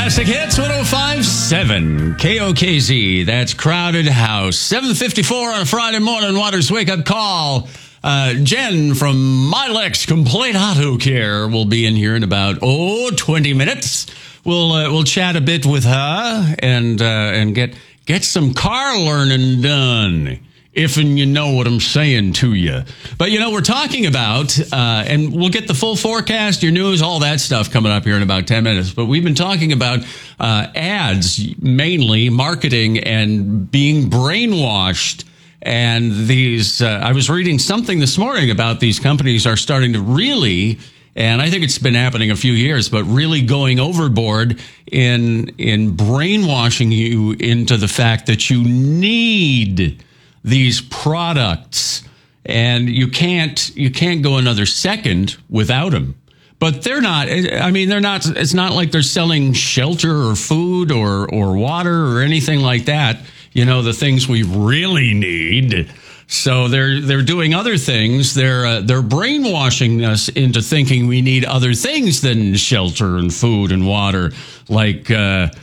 Classic Hits 105.7 KOKZ. That's Crowded House. 7:54 on a Friday morning. Waters Wake Up Call. Jen from Milex Complete Auto Care will be in here in about 20 minutes. We'll chat a bit with her and get some car learning done. If and you know what I'm saying to you. But, we're talking about, and we'll get the full forecast, your news, all that stuff coming up here in about 10 minutes. But we've been talking about ads, mainly marketing and being brainwashed. And these, I was reading something this morning about these companies are starting to really, and I think it's been happening a few years, but really going overboard in brainwashing you into the fact that you need these products, and you can't go another second without them. But they're not. It's not like they're selling shelter or food or water or anything like that. The things we really need. So they're doing other things. They're brainwashing us into thinking we need other things than shelter and food and water, like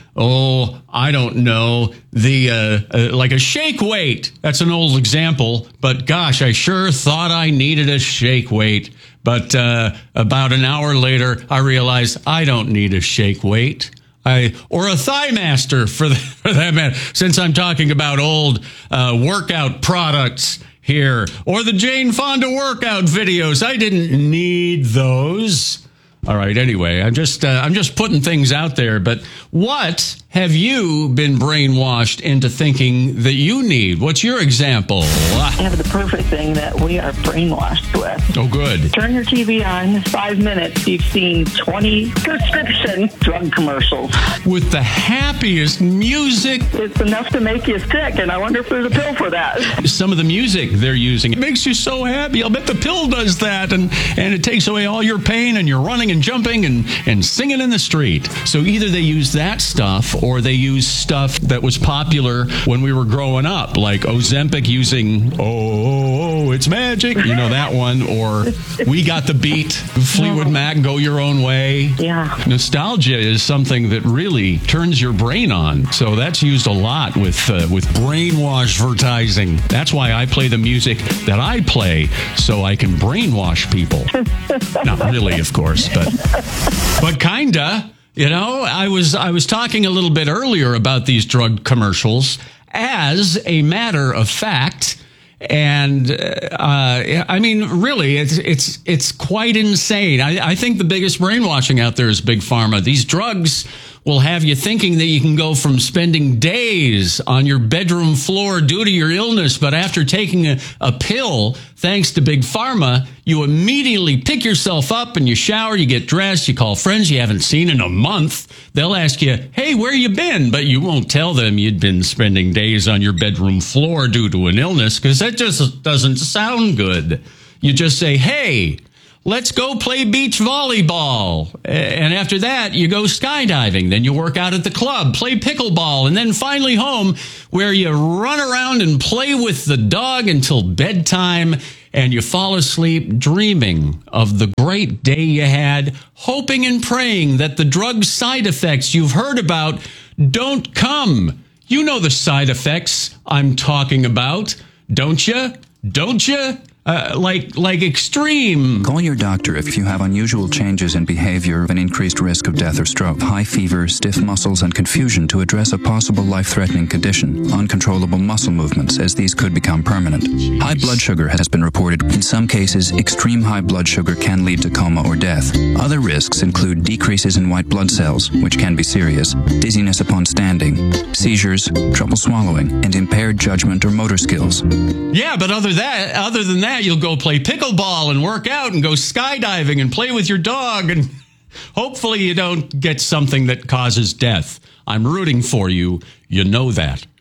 I don't know, like a shake weight. That's an old example, but gosh, I sure thought I needed a shake weight. But about an hour later, I realized I don't need a shake weight. Or a Thigh Master for that matter, since I'm talking about old workout products here, or the Jane Fonda workout videos. I didn't need those. All right. Anyway, I'm just putting things out there. But what have you been brainwashed into thinking that you need? What's your example? I have the perfect thing that we are brainwashed with. Oh, good. Turn your TV on. 5 minutes. You've seen 20 prescription drug commercials with the happiest music. It's enough to make you sick, and I wonder if there's a pill for that. Some of the music they're using, it makes you so happy. I'll bet the pill does that, and it takes away all your pain, and you're running and jumping and singing in the street. So either they use that stuff or they use stuff that was popular when we were growing up, like Ozempic using "Oh, it's magic," that one, or We Got the Beat, Fleetwood Mac, Go Your Own Way. Yeah. Nostalgia is something that really turns your brain on. So that's used a lot with brainwash advertising. That's why I play the music that I play, so I can brainwash people. Not really, of course, but kinda. I was talking a little bit earlier about these drug commercials as a matter of fact. And really, it's quite insane. I think the biggest brainwashing out there is Big Pharma. These drugs will have you thinking that you can go from spending days on your bedroom floor due to your illness, but after taking a pill, thanks to Big Pharma, you immediately pick yourself up and you shower, you get dressed, you call friends you haven't seen in a month. They'll ask you, "Hey, where you been?" But you won't tell them you'd been spending days on your bedroom floor due to an illness, because that just doesn't sound good. You just say, "Hey, let's go play beach volleyball." And after that, you go skydiving. Then you work out at the club, play pickleball, and then finally home, where you run around and play with the dog until bedtime, and you fall asleep dreaming of the great day you had, hoping and praying that the drug side effects you've heard about don't come. You know the side effects I'm talking about, don't you? Don't you? Like extreme. Call your doctor if you have unusual changes in behavior, an increased risk of death or stroke, high fever, stiff muscles, and confusion to address a possible life-threatening condition, uncontrollable muscle movements, as these could become permanent. High blood sugar has been reported. In some cases, extreme high blood sugar can lead to coma or death. Other risks include decreases in white blood cells, which can be serious, dizziness upon standing, seizures, trouble swallowing, and impaired judgment or motor skills. Yeah, but other than that, you'll go play pickleball and work out and go skydiving and play with your dog, and hopefully you don't get something that causes death. I'm rooting for you. You know that.